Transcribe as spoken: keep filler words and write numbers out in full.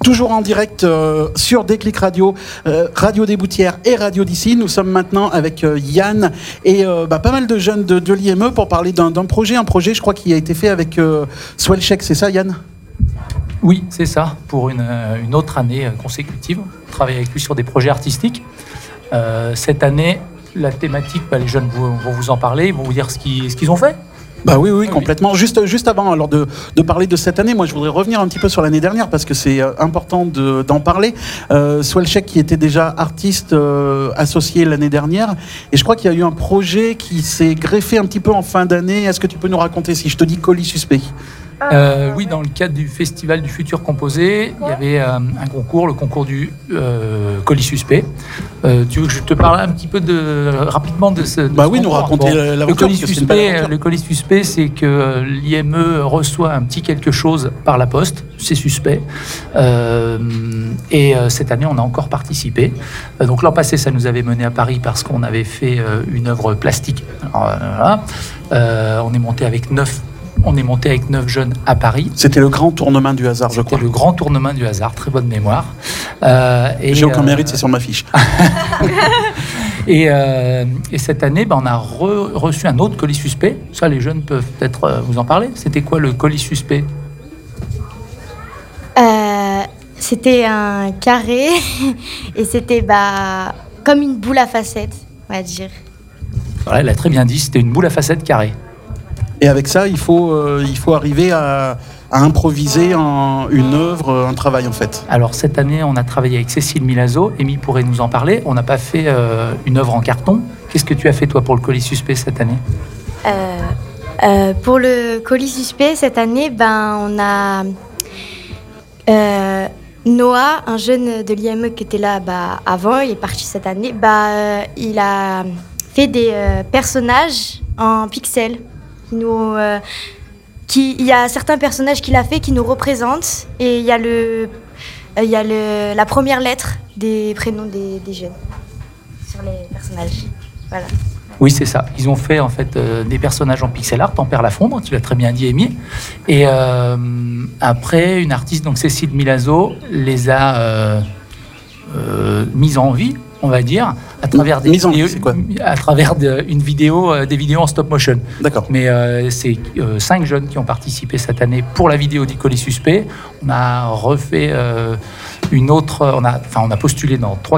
Toujours en direct euh, sur Déclic Radio, euh, Radio des Boutières et Radio d'ici. Nous sommes maintenant avec euh, Yann et euh, bah, pas mal de jeunes de, de l'I M E pour parler d'un, d'un projet, un projet je crois qui a été fait avec euh, Swellcheck, c'est ça Yann ? Oui, c'est ça, pour une, une autre année consécutive. On travaille avec lui sur des projets artistiques. Euh, cette année, la thématique, bah, les jeunes vont, vont vous en parler, ils vont vous dire ce qu'ils, ce qu'ils ont fait. Bah oui, oui, complètement. Juste, juste avant alors de, de parler de cette année, moi je voudrais revenir un petit peu sur l'année dernière parce que c'est important de, d'en parler. Euh, Swellcheck qui était déjà artiste euh, associé l'année dernière, et je crois qu'il y a eu un projet qui s'est greffé un petit peu en fin d'année. Est-ce que tu peux nous raconter si je te dis Colis Suspect ? Euh, oui, dans le cadre du Festival du Futur Composé, il y avait euh, un concours, le concours du euh, Colis Suspect. Euh, tu veux que je te parle un petit peu de, rapidement de ce de Bah ce oui, nous concours. raconter Bon, l'aventure. Le Colis parce que c'est une Suspect, belle aventure. le Colis Suspect, c'est que l'I M E reçoit un petit quelque chose par la poste, c'est suspect. Euh, et euh, cette année, on a encore participé. Euh, donc l'an passé, ça nous avait mené à Paris parce qu'on avait fait euh, une œuvre plastique. Alors, euh, voilà. Euh, on est monté avec neuf. On est monté avec neuf jeunes à Paris. C'était le grand tournement du hasard, je crois. C'était le grand tournement du hasard, très bonne mémoire. Euh, et, J'ai aucun euh, mérite, c'est sur ma fiche. et, euh, et cette année, ben, on a re- reçu un autre colis suspect. Ça, les jeunes peuvent peut-être euh, vous en parler. C'était quoi le colis suspect ? Euh, c'était un carré et c'était bah, comme une boule à facettes, on va dire. Voilà, elle a très bien dit, c'était une boule à facettes carrée. Et avec ça, il faut, euh, il faut arriver à, à improviser en, une œuvre, un travail en fait. Alors cette année, on a travaillé avec Cécile Milazzo. Amy pourrait nous en parler. On n'a pas fait euh, une œuvre en carton. Qu'est-ce que tu as fait toi pour le colis suspect cette année ? Euh, euh, pour le colis suspect, cette année, ben, on a euh, Noah, un jeune de l'I M E qui était là bah, avant, il est parti cette année. Bah, euh, il a fait des euh, personnages en pixels. Qui nous, euh, qui, il y a certains personnages qu'il a fait qui nous représentent et il y a, le, euh, il y a le, la première lettre des prénoms des, des jeunes sur les personnages. Voilà. Oui, c'est ça. Ils ont fait en fait euh, des personnages en pixel art, en perle à fondre, tu l'as très bien dit, Amy. Et euh, après, une artiste, donc Cécile Milazzo, les a euh, euh, mises en vie, on va dire, à travers des Mise en vidéos, vie, c'est quoi ? à travers de, une vidéo, euh, des vidéos en stop motion. D'accord. Mais euh, c'est euh, cinq jeunes qui ont participé cette année pour la vidéo du colis suspect. On a refait euh, une autre, on a, enfin, on a postulé dans trois